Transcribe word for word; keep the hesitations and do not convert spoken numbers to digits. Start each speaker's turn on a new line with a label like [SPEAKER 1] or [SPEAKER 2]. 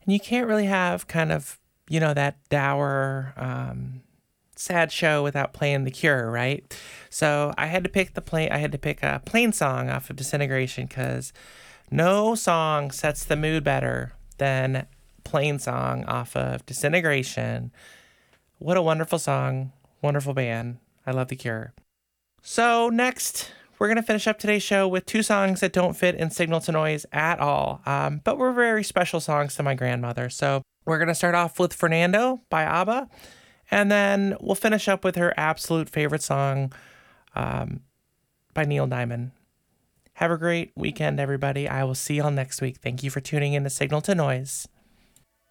[SPEAKER 1] And you can't really have kind of, you know, that dour, um, sad show without playing The Cure, right? So I had to pick the plain. I had to pick a plain song off of Disintegration because no song sets the mood better than Plain Song off of Disintegration. What a wonderful song, wonderful band. I love The Cure. So next, we're going to finish up today's show with two songs that don't fit in Signal to Noise at all, um, but were very special songs to my grandmother. So we're going to start off with Fernando by ABBA, and then we'll finish up with her absolute favorite song um, by Neil Diamond. Have a great weekend, everybody. I will see y'all next week. Thank you for tuning in to Signal to Noise.